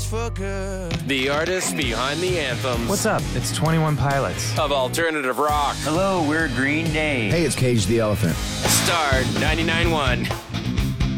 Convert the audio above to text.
for good. The artists behind the anthems. What's up? It's 21 Pilots. Of alternative rock. Hello, we're Green Day. Hey, it's Cage the Elephant. Star 99.1.